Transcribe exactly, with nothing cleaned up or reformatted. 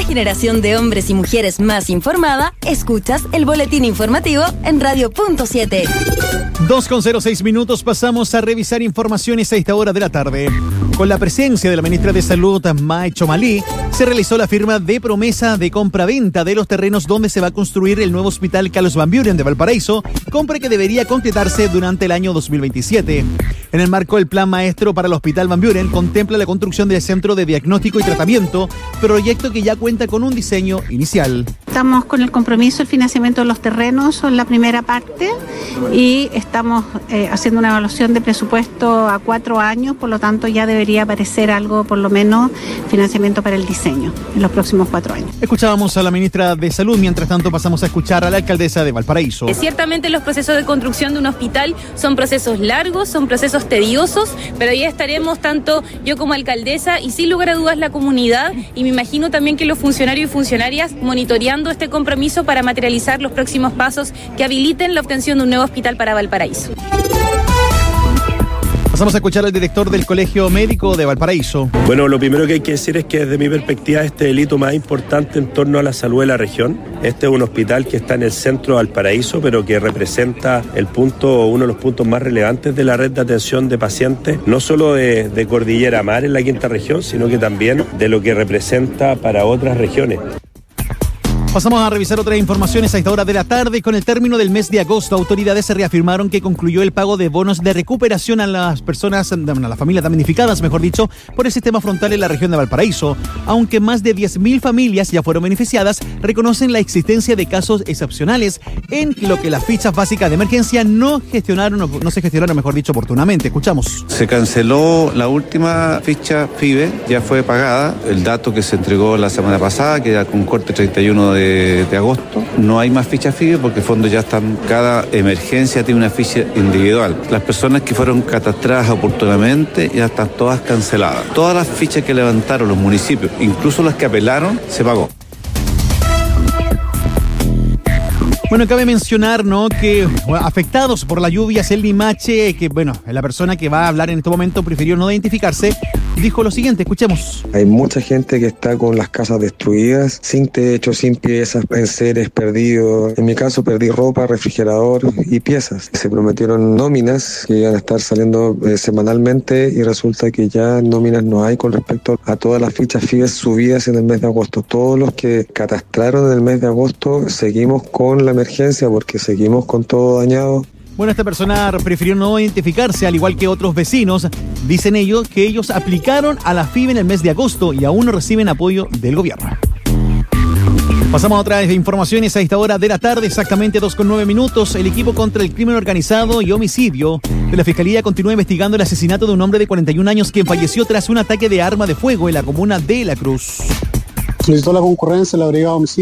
generación de hombres y mujeres más informada, escuchas el boletín informativo en Radio Punto siete. dos con cero seis minutos, pasamos a revisar informaciones a esta hora de la tarde. Con la presencia de la ministra de Salud, Mae Chomalí, se realizó la firma de promesa de compra-venta de los terrenos donde se va a construir el nuevo hospital Carlos Van Buren de Valparaíso, compra que debería concretarse durante el año dos mil veintisiete. En el marco del plan maestro para el Hospital Van Buren, contempla la construcción del Centro de Diagnóstico y Tratamiento, proyecto que ya cuenta con un diseño inicial. Estamos con el compromiso, el financiamiento de los terrenos son la primera parte y estamos eh, haciendo una evaluación de presupuesto a cuatro años, por lo tanto ya debería aparecer algo, por lo menos financiamiento para el diseño en los próximos cuatro años. Escuchábamos a la ministra de Salud, mientras tanto pasamos a escuchar a la alcaldesa de Valparaíso. Ciertamente los procesos de construcción de un hospital son procesos largos, son procesos tediosos, pero ya estaremos tanto yo como alcaldesa y sin lugar a dudas la comunidad, y me imagino también que los funcionarios y funcionarias monitoreando este compromiso para materializar los próximos pasos que habiliten la obtención de un nuevo hospital para Valparaíso. Pasamos a escuchar al director del Colegio Médico de Valparaíso. Bueno, lo primero que hay que decir es que desde mi perspectiva este es el hito más importante en torno a la salud de la región. Este es un hospital que está en el centro de Valparaíso, pero que representa el punto, uno de los puntos más relevantes de la red de atención de pacientes, no solo de, de Cordillera Mar en la quinta región, sino que también de lo que representa para otras regiones. Pasamos a revisar otras informaciones a esta hora de la tarde. Con el término del mes de agosto, autoridades se reafirmaron que concluyó el pago de bonos de recuperación a las personas, a las familias damnificadas, mejor dicho, por el sistema frontal en la región de Valparaíso. Aunque más de diez mil familias ya fueron beneficiadas, reconocen la existencia de casos excepcionales en lo que las fichas básicas de emergencia no gestionaron, no se gestionaron, mejor dicho, oportunamente. Escuchamos. Se canceló la última ficha F I B E, ya fue pagada. El dato que se entregó la semana pasada, que era con corte treinta y uno de De, de agosto, no hay más fichas F I B E porque en fondo ya están, cada emergencia tiene una ficha individual. Las personas que fueron catastradas oportunamente ya están todas canceladas. Todas las fichas que levantaron los municipios, incluso las que apelaron, se pagó. Bueno, cabe mencionar, ¿no?, que bueno, afectados por la lluvia, el Limache, que bueno, la persona que va a hablar en este momento prefirió no identificarse, dijo lo siguiente, escuchemos. Hay mucha gente que está con las casas destruidas, sin techo, sin piezas, enseres perdidos. En mi caso perdí ropa, refrigerador y piezas. Se prometieron nóminas que iban a estar saliendo eh, semanalmente y resulta que ya nóminas no hay con respecto a todas las fichas F I B E subidas en el mes de agosto. Todos los que catastraron en el mes de agosto seguimos con la emergencia porque seguimos con todo dañado. Bueno, esta persona prefirió no identificarse, al igual que otros vecinos. Dicen ellos que ellos aplicaron a la F I B E en el mes de agosto y aún no reciben apoyo del gobierno. Pasamos a otras informaciones a esta hora de la tarde, exactamente dos con nueve minutos. El equipo contra el crimen organizado y homicidio de la Fiscalía continúa investigando el asesinato de un hombre de cuarenta y un años quien falleció tras un ataque de arma de fuego en la comuna de La Cruz. Solicitó la concurrencia de la Brigada Homicidio